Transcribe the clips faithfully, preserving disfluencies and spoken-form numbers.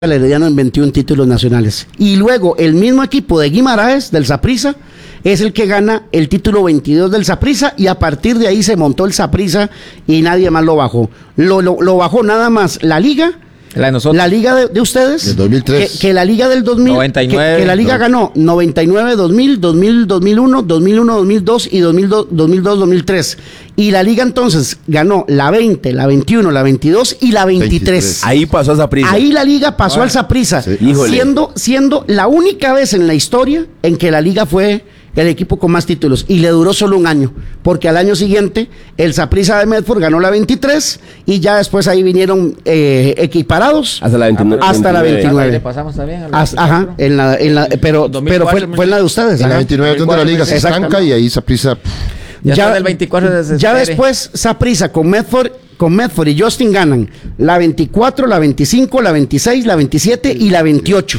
el Herediano en veintiún títulos nacionales. Y luego el mismo equipo de Guimaraes, del Saprissa, es el que gana el título veintidós del Saprissa, y a partir de ahí se montó el Saprissa y nadie más lo bajó. Lo, lo, lo bajó nada más la Liga, la, de nosotros. la Liga de, de ustedes, del dos mil tres. Que, que la Liga del dos mil, noventa y nueve, que, que la Liga no. ganó noventa y nueve, dos mil, dos mil, dos mil uno, dos mil uno, dos mil dos y dos mil dos, dos mil dos, dos mil tres. Y la Liga entonces ganó la veinte, la veintiuno, la veintidós y la veintitrés. veintitrés. Ahí pasó a Saprissa. Ahí la Liga pasó bueno, al Saprissa, sí. siendo, siendo la única vez en la historia en que la Liga fue el equipo con más títulos, y le duró solo un año, porque al año siguiente el Saprissa de Medford ganó la veintitrés y ya después ahí vinieron eh, equiparados hasta la veintinueve. Hasta la veintinueve. Le pasamos también hasta, ajá, en la, en la, pero, pero fue, fue en la de ustedes. En la veintinueve donde la Liga se estanca y ahí Saprissa. Ya, ya, del veinticuatro de ya después Saprissa con Medford, con Medford y Justin ganan la veinticuatro, la veinticinco, la veintiséis, la veintisiete y la veintiocho.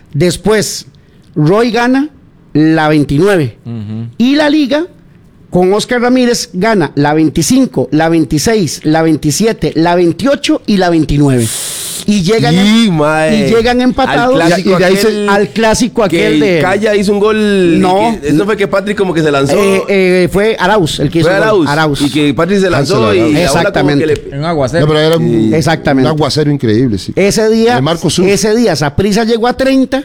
Después Roy gana la veintinueve. Uh-huh. Y la Liga con Oscar Ramírez gana la veinticinco, la veintiséis, la veintisiete, la veintiocho y la veintinueve. Y llegan, y, y llegan empatados al clásico, y de ahí aquel, se, al clásico aquel que de Calla hizo un gol. No, que, eso fue que Patrick como que se lanzó. Eh, eh, fue Arauz el que hizo fue Arauz, Arauz. Y que Patrick se lanzó y exactamente. La que le... Un aguacero. No, pero era un, exactamente. un aguacero increíble, sí. Ese día, ese día Saprissa llegó a treinta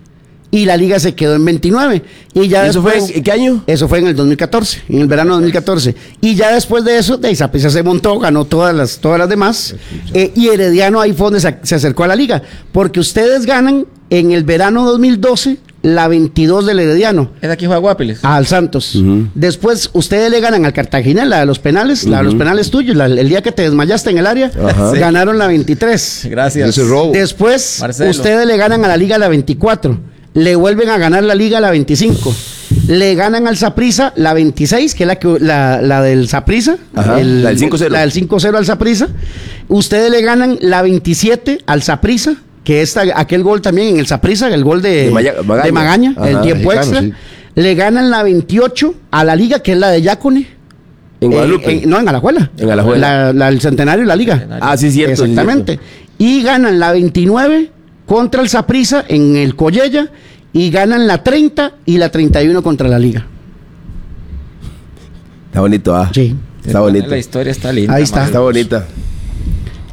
y la Liga se quedó en veintinueve. Y ya ¿Y eso después, fue en qué año? Eso fue en el dos mil catorce, en el verano de dos mil catorce. Y ya después de eso, de Saprissa se montó, ganó todas las, todas las demás. Eh, y Herediano ahí fue donde se, se acercó a la Liga. Porque ustedes ganan en el verano dos mil doce la veintidós del Herediano. ¿Es aquí fue a Guapiles? Al Santos. Uh-huh. Después ustedes le ganan al Cartagena, la de los penales, uh-huh. la de los penales tuyos, la, el día que te desmayaste en el área, uh-huh. sí. ganaron la veintitrés. Gracias. Ese robo. Después Marcelo. ustedes le ganan a la Liga la veinticuatro. Le vuelven a ganar la Liga la veinticinco. Le ganan al Saprissa la veintiséis, que es la, que, la, la del Saprissa. El, la del cinco cero. La del cinco cero al Saprissa. Ustedes le ganan la veintisiete al Saprissa, que es aquel gol también en el Saprissa, el gol de, de, Maya, Magaña, de Magaña Ajá, el tiempo extra. Sí. Le ganan la veintiocho a la Liga, que es la de Yacone. En Guadalupe. Eh, en, no, en Alajuela. En Alajuela. La, la, el centenario de la Liga. Ah, sí, cierto. Exactamente. Sí, cierto. Y ganan la veintinueve contra el Saprissa en el Collella, y ganan la treinta y la treinta y uno contra la Liga. Está bonito, ah. Sí. Está bonito. La historia está linda. Ahí está. Está bonita.